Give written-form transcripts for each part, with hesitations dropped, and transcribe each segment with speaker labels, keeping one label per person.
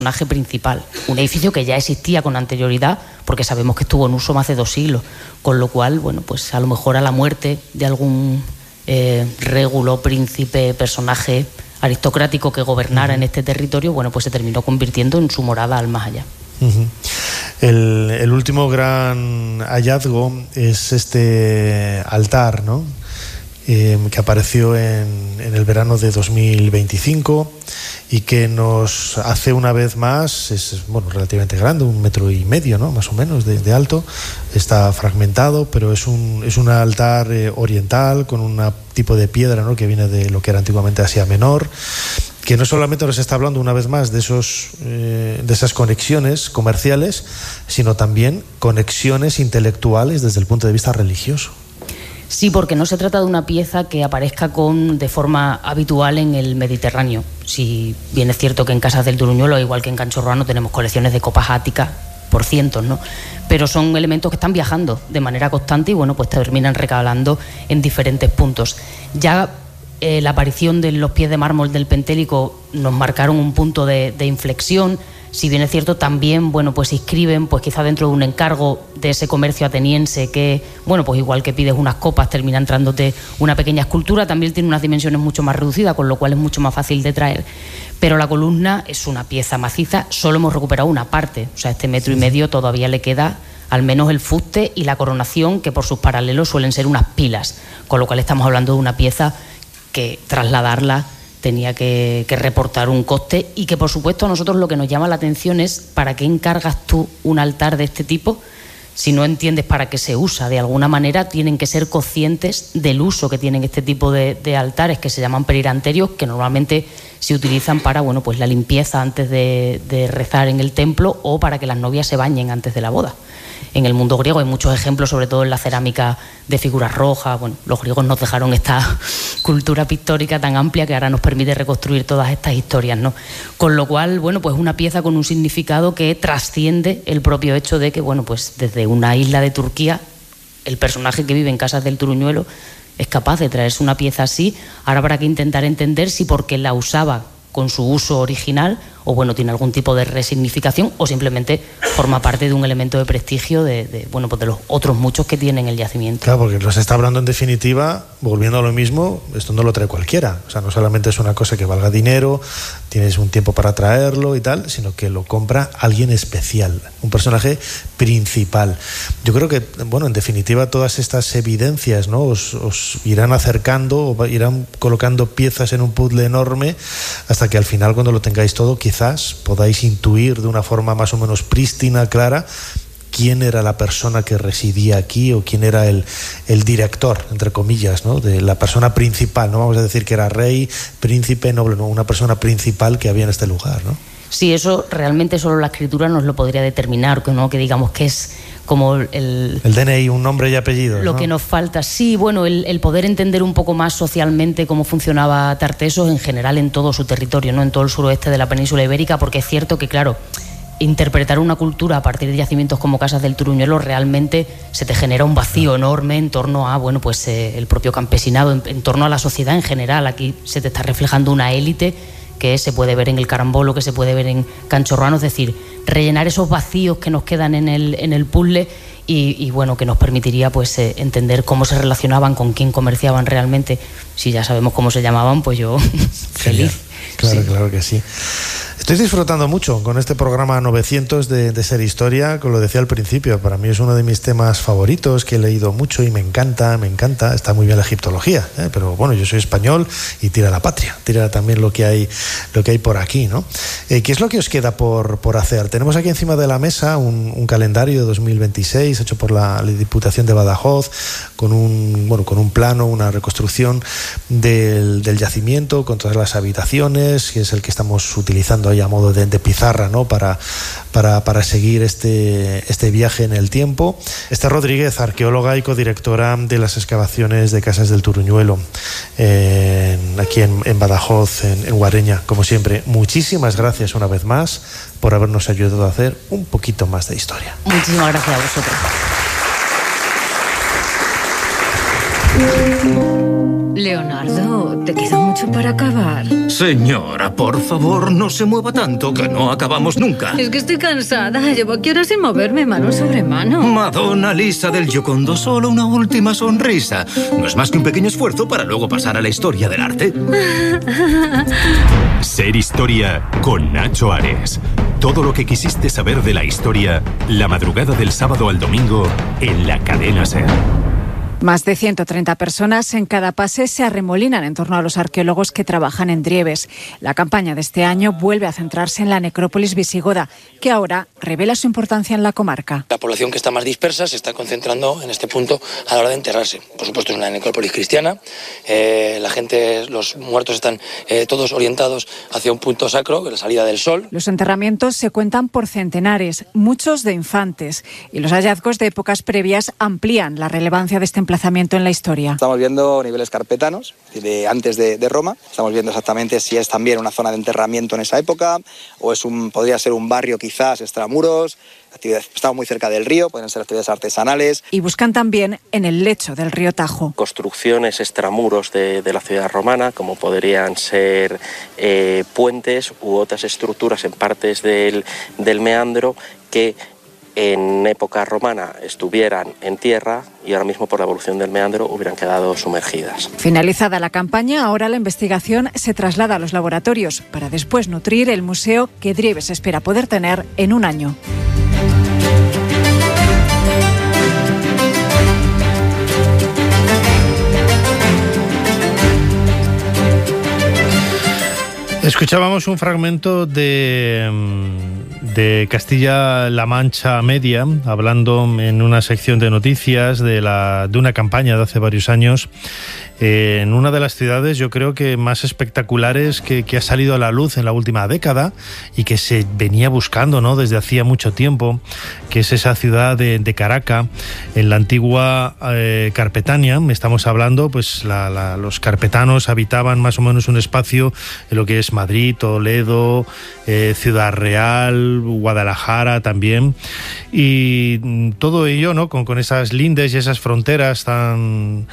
Speaker 1: personaje principal. Un edificio que ya existía con anterioridad, porque sabemos que estuvo en uso más de 2 siglos, con lo cual, bueno, pues a lo mejor a la muerte de algún régulo, príncipe, personaje aristocrático que gobernara en este territorio, bueno, pues se terminó convirtiendo en su morada al más allá.
Speaker 2: El último gran hallazgo es este altar, ¿no? Que apareció en el verano de 2025 y que nos hace una vez más, es relativamente grande, 1,5 metros, ¿no? Más o menos de alto, está fragmentado, pero es un altar oriental con un tipo de piedra, ¿no? Que viene de lo que era antiguamente Asia Menor, que no solamente nos está hablando una vez más de esas conexiones comerciales, sino también conexiones intelectuales desde el punto de vista religioso.
Speaker 1: Sí, porque no se trata de una pieza que aparezca de forma habitual en el Mediterráneo. Si bien es cierto que en Casas del Turuñuelo, igual que en Canchorroano, tenemos colecciones de copas áticas por cientos, ¿no? Pero son elementos que están viajando de manera constante y, bueno, pues terminan recalando en diferentes puntos. Ya la aparición de los pies de mármol del Pentélico nos marcaron un punto de inflexión. Si bien es cierto, también, bueno, pues inscriben, pues quizá dentro de un encargo de ese comercio ateniense que, bueno, pues igual que pides unas copas, termina entrándote una pequeña escultura, también tiene unas dimensiones mucho más reducidas, con lo cual es mucho más fácil de traer. Pero la columna es una pieza maciza, solo hemos recuperado una parte, o sea, 1,5 metros todavía le queda al menos el fuste y la coronación, que por sus paralelos suelen ser unas pilas, con lo cual estamos hablando de una pieza que trasladarla tenía que reportar un coste y que, por supuesto, a nosotros lo que nos llama la atención es ¿para qué encargas tú un altar de este tipo? Si no entiendes para qué se usa, de alguna manera tienen que ser conscientes del uso que tienen este tipo de altares, que se llaman periranterios, que normalmente se utilizan para, bueno, pues la limpieza antes de rezar en el templo o para que las novias se bañen antes de la boda. En el mundo griego hay muchos ejemplos, sobre todo en la cerámica de figuras rojas. Bueno, los griegos nos dejaron esta cultura pictórica tan amplia que ahora nos permite reconstruir todas estas historias, ¿no? Con lo cual, bueno, pues una pieza con un significado que trasciende el propio hecho de que, bueno, pues desde una isla de Turquía, el personaje que vive en Casas del Turuñuelo es capaz de traerse una pieza así. Ahora habrá que intentar entender si porque la usaba con su uso original o, bueno, tiene algún tipo de resignificación o simplemente forma parte de un elemento de prestigio bueno, pues de los otros muchos que tienen el yacimiento.
Speaker 2: Claro, porque nos está hablando en definitiva, volviendo a lo mismo, esto no lo trae cualquiera. O sea, no solamente es una cosa que valga dinero, tienes un tiempo para traerlo y tal, sino que lo compra alguien especial, un personaje principal. Yo creo que, bueno, en definitiva todas estas evidencias, ¿no? os irán acercando o irán colocando piezas en un puzzle enorme hasta que al final, cuando lo tengáis todo, quizás podáis intuir de una forma más o menos prístina, clara, quién era la persona que residía aquí o quién era el director, entre comillas, ¿no? De la persona principal. No vamos a decir que era rey, príncipe, noble, no, una persona principal que había en este lugar, ¿no?
Speaker 1: Sí, eso realmente solo la escritura nos lo podría determinar, ¿no? Que digamos que es como el
Speaker 2: DNI, un nombre y apellido,
Speaker 1: lo,
Speaker 2: ¿no?
Speaker 1: Que nos falta. Sí, bueno, el poder entender un poco más socialmente cómo funcionaba Tartessos en general en todo su territorio, ¿no? En todo el suroeste de la península ibérica, porque es cierto que, claro, interpretar una cultura a partir de yacimientos como Casas del Turuñuelo realmente se te genera un vacío enorme en torno a, bueno, pues el propio campesinado, en torno a la sociedad en general. Aquí se te está reflejando una élite que se puede ver en el Carambolo, que se puede ver en Canchorroano, es decir, rellenar esos vacíos que nos quedan en el puzzle y bueno, que nos permitiría pues entender cómo se relacionaban, con quién comerciaban realmente. Si ya sabemos cómo se llamaban, pues yo feliz.
Speaker 2: Claro,
Speaker 1: sí.
Speaker 2: Claro que sí. Estoy disfrutando mucho con este programa 900 de Ser Historia, como lo decía al principio. Para mí es uno de mis temas favoritos, que he leído mucho y me encanta. Está muy bien la egiptología, pero bueno, yo soy español y tira la patria, tira también lo que hay por aquí, ¿no? ¿Qué es lo que os queda por hacer? Tenemos aquí encima de la mesa un calendario de 2026 hecho por la Diputación de Badajoz, con un plano, una reconstrucción del yacimiento, con todas las habitaciones, que es el que estamos utilizando ahí a modo de pizarra, ¿no? Para seguir este viaje en el tiempo. Esther Rodríguez, arqueóloga y codirectora de las excavaciones de Casas del Turuñuelo, aquí en Badajoz, en Guareña. Como siempre, muchísimas gracias una vez más por habernos ayudado a hacer un poquito más de historia.
Speaker 1: Muchísimas gracias a vosotros.
Speaker 3: Leonardo, te queda mucho para acabar.
Speaker 4: Señora, por favor, no se mueva tanto, que no acabamos nunca.
Speaker 3: Es que estoy cansada. Llevo aquí horas sin moverme, mano sobre mano.
Speaker 4: Madonna Lisa del Giocondo, solo una última sonrisa. No es más que un pequeño esfuerzo para luego pasar a la historia del arte.
Speaker 5: Ser Historia con Nacho Ares. Todo lo que quisiste saber de la historia, la madrugada del sábado al domingo en la cadena SER.
Speaker 6: Más de 130 personas en cada pase se arremolinan en torno a los arqueólogos que trabajan en Drieves. La campaña de este año vuelve a centrarse en la necrópolis visigoda, que ahora revela su importancia en la comarca.
Speaker 7: La población que está más dispersa se está concentrando en este punto a la hora de enterrarse. Por supuesto, es una necrópolis cristiana. La gente, los muertos están todos orientados hacia un punto sacro, la salida del sol.
Speaker 6: Los enterramientos se cuentan por centenares, muchos de infantes, y los hallazgos de épocas previas amplían la relevancia de este emplazamiento en la historia.
Speaker 8: Estamos viendo niveles carpetanos de antes de Roma. Estamos viendo exactamente si es también una zona de enterramiento en esa época o podría ser un barrio quizás extramuros. Estamos muy cerca del río, pueden ser actividades artesanales.
Speaker 6: Y buscan también en el lecho del río Tajo.
Speaker 9: Construcciones extramuros de la ciudad romana, como podrían ser puentes u otras estructuras en partes del meandro que en época romana estuvieran en tierra y ahora mismo por la evolución del meandro hubieran quedado sumergidas.
Speaker 6: Finalizada la campaña, ahora la investigación se traslada a los laboratorios para después nutrir el museo que Drieves espera poder tener en un año.
Speaker 2: Escuchábamos un fragmento de Castilla-La Mancha Media, hablando en una sección de noticias de una campaña de hace varios años en una de las ciudades, yo creo que más espectaculares que ha salido a la luz en la última década y que se venía buscando, ¿no?, desde hacía mucho tiempo, que es esa ciudad de Caracas, en la antigua Carpetania. Estamos hablando, pues los carpetanos habitaban más o menos un espacio en lo que es Madrid, Toledo, Ciudad Real, Guadalajara también, y todo ello, ¿no?, con esas lindes y esas fronteras tan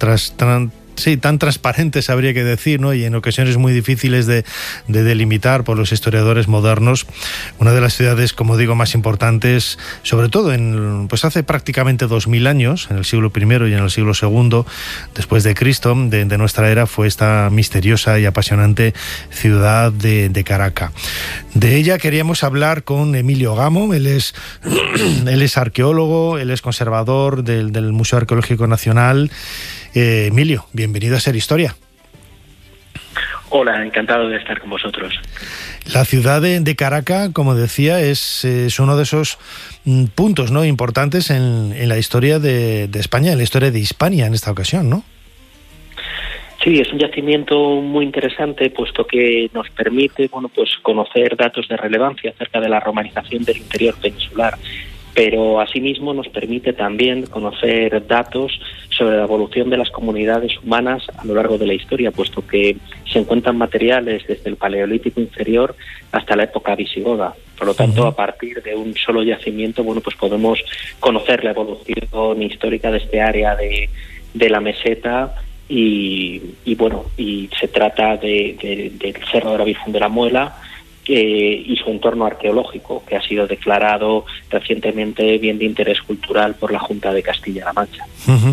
Speaker 2: transparentes, habría que decir, ¿no?, y en ocasiones muy difíciles de delimitar por los historiadores modernos. Una de las ciudades, como digo, más importantes, sobre todo pues hace prácticamente 2000 años, en el siglo I y en el siglo II después de Cristo, de nuestra era, fue esta misteriosa y apasionante ciudad de Caracas. De ella queríamos hablar con Emilio Gamo. Él es arqueólogo, él es conservador del Museo Arqueológico Nacional. Emilio, bienvenido a Ser Historia.
Speaker 10: Hola, encantado de estar con vosotros.
Speaker 2: La ciudad de Caracas, como decía, es uno de esos puntos, ¿no?, importantes en la historia de España, en la historia de Hispania en esta ocasión, ¿no?
Speaker 10: Sí, es un yacimiento muy interesante, puesto que nos permite, pues conocer datos de relevancia acerca de la romanización del interior peninsular, pero asimismo nos permite también conocer datos sobre la evolución de las comunidades humanas a lo largo de la historia, puesto que se encuentran materiales desde el Paleolítico inferior hasta la época visigoda. Por lo tanto, a partir de un solo yacimiento, pues podemos conocer la evolución histórica de este área de la meseta y se trata del Cerro de la Virgen de la Muela, y su entorno arqueológico, que ha sido declarado recientemente bien de interés cultural por la Junta de Castilla-La Mancha.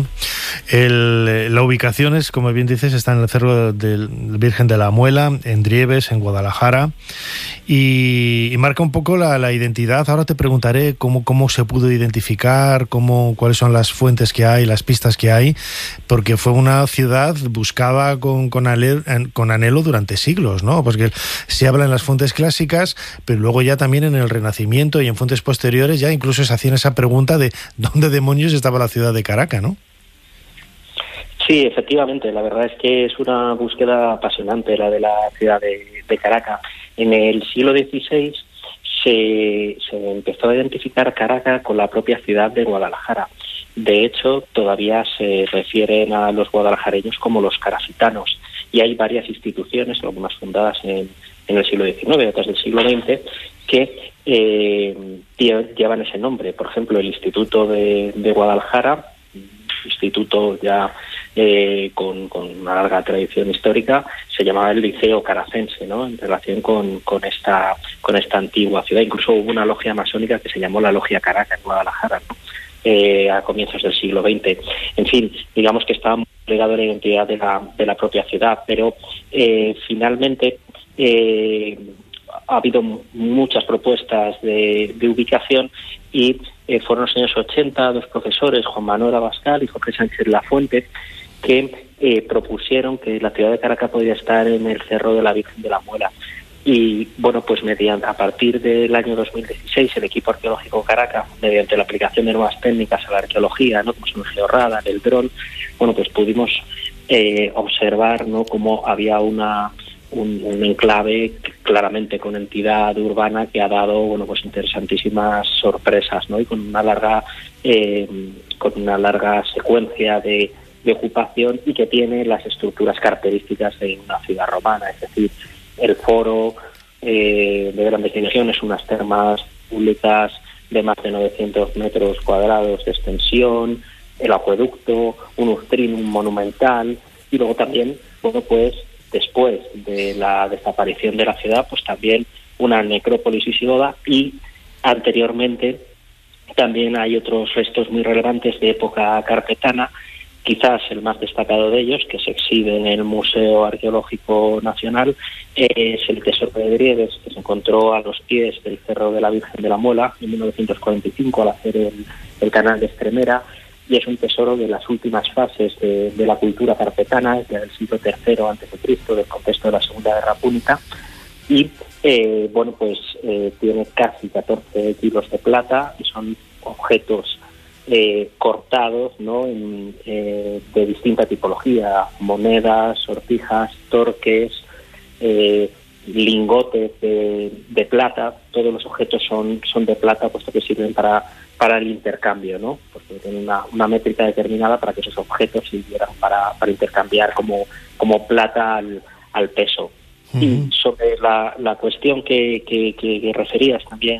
Speaker 2: La ubicación es, como bien dices, está en el Cerro de la Virgen de la Muela, en Drieves, en Guadalajara, y marca un poco la identidad. Ahora te preguntaré cómo se pudo identificar, cuáles son las fuentes que hay, las pistas que hay, porque fue una ciudad buscada con anhelo durante siglos, ¿no? Porque se habla en las fuentes clásicas, pero luego ya también en el Renacimiento y en fuentes posteriores ya incluso se hacían esa pregunta de dónde demonios estaba la ciudad de Caracas, ¿no?
Speaker 10: Sí, efectivamente, la verdad es que es una búsqueda apasionante la de la ciudad de Caracas. En el siglo XVI se empezó a identificar Caracas con la propia ciudad de Guadalajara. De hecho, todavía se refieren a los guadalajareños como los caracitanos, y hay varias instituciones, algunas fundadas en el siglo XIX, otras del siglo XX, que llevan ese nombre. Por ejemplo, el Instituto de Guadalajara, instituto ya con una larga tradición histórica, se llamaba el Liceo Caracense, ¿no?, en relación con esta antigua ciudad. Incluso hubo una logia masónica que se llamó la Logia Caracas en Guadalajara, ¿no?, a comienzos del siglo XX. En fin, digamos que estaba muy ligado a la identidad de la propia ciudad, pero finalmente ha habido muchas propuestas de ubicación y fueron los años 80 dos profesores, Juan Manuel Abascal y Jorge Sánchez Lafuente, que propusieron que la ciudad de Caracas podía estar en el Cerro de la Virgen de la Muela. Y bueno, pues a partir del año 2016 el equipo arqueológico Caracas, mediante la aplicación de nuevas técnicas a la arqueología, ¿no?, como son el georradar, el dron, bueno, pues pudimos observar, ¿no?, cómo había un enclave claramente con entidad urbana que ha dado, bueno, pues interesantísimas sorpresas, ¿no?, y con una larga secuencia de ocupación, y que tiene las estructuras características de una ciudad romana, es decir, el foro de grandes dimensiones, unas termas públicas de más de 900 metros cuadrados de extensión, el acueducto, un ustrinum monumental, y luego también, bueno, pues después de la desaparición de la ciudad, pues también una necrópolis visigoda, y anteriormente también hay otros restos muy relevantes de época carpetana. Quizás el más destacado de ellos, que se exhibe en el Museo Arqueológico Nacional, es el tesoro de Drieves, que se encontró a los pies del Cerro de la Virgen de la Muela en 1945 al hacer el canal de Estremera, y es un tesoro de las últimas fases de la cultura carpetana, ya del siglo III a.C., del contexto de la Segunda Guerra Púnica, y bueno, pues tiene casi 14 kilos de plata, y son objetos cortados, ¿no?, de distinta tipología: monedas, sortijas, torques, lingotes de plata. Todos los objetos son de plata, puesto que sirven para el intercambio, ¿no?, porque tienen una métrica determinada para que esos objetos sirvieran para intercambiar como plata al peso. Uh-huh. Y sobre la cuestión que referías también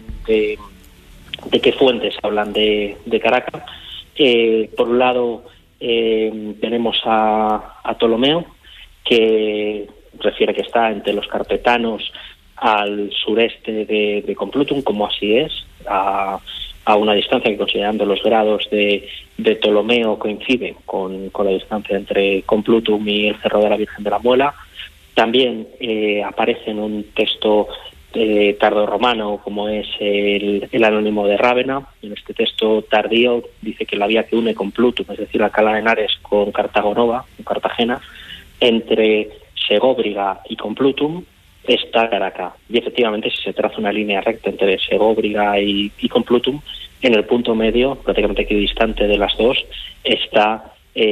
Speaker 10: de qué fuentes hablan de Caracas, por un lado tenemos a Ptolomeo, que refiere que está entre los carpetanos al sureste de Complutum, como así es, a una distancia que, considerando los grados de Ptolomeo, coincide con la distancia entre Complutum y el Cerro de la Virgen de la Muela. También aparece en un texto tardorromano, como es el Anónimo de Rávena. En este texto tardío dice que la vía que une Complutum, es decir, Alcalá de Henares, con Cartago Nova, con Cartagena, entre Segóbriga y Complutum, está Caracas. Y efectivamente, si se traza una línea recta entre Segóbriga y Complutum, en el punto medio, prácticamente equidistante de las dos, está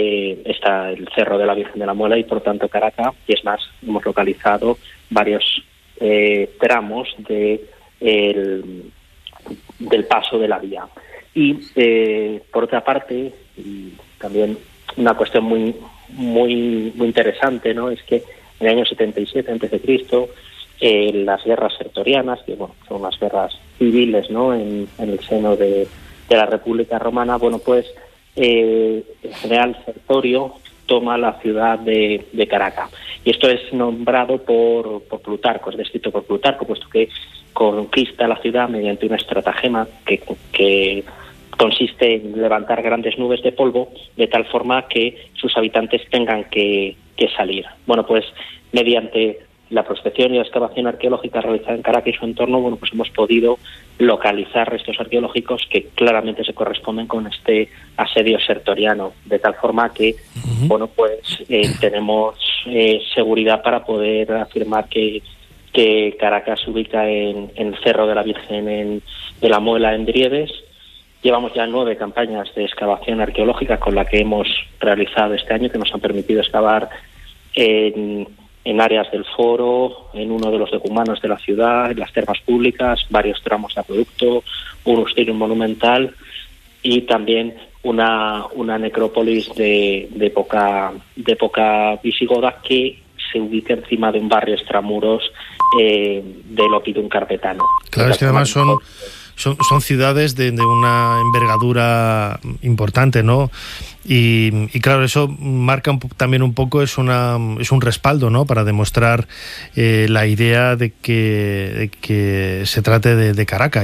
Speaker 10: el Cerro de la Virgen de la Muela, y por tanto Caracas. Y es más, hemos localizado varios tramos del paso de la vía. Y por otra parte, y también una cuestión muy muy interesante, ¿no?, es que en el año 77 a.C., las guerras sertorianas, que bueno, son unas guerras civiles, ¿no?, en el seno de la República Romana, bueno, pues el general Sertorio toma la ciudad de Caracas. Y esto es nombrado por Plutarco, es descrito por Plutarco, puesto que conquista la ciudad mediante una estratagema que consiste en levantar grandes nubes de polvo de tal forma que sus habitantes tengan que salir. Bueno, pues mediante la prospección y la excavación arqueológica realizada en Caracas y su entorno, bueno, pues hemos podido localizar restos arqueológicos que claramente se corresponden con este asedio sertoriano, de tal forma que, bueno, pues tenemos seguridad para poder afirmar que Caracas se ubica en el Cerro de la Virgen de la Muela, en Drieves. Llevamos ya 9 campañas de excavación arqueológica con la que hemos realizado este año, que nos han permitido excavar en áreas del foro, en uno de los decumanos de la ciudad, en las termas públicas, varios tramos de acueducto, un ustrinum monumental y también una necrópolis de época visigoda que se ubica encima de un barrio extramuros del Oppidum carpetano.
Speaker 2: Claro, es que además son ciudades de una envergadura importante, ¿no? Y claro, eso marca también un poco, es un respaldo, ¿no? Para demostrar la idea de que se trate de Caracas.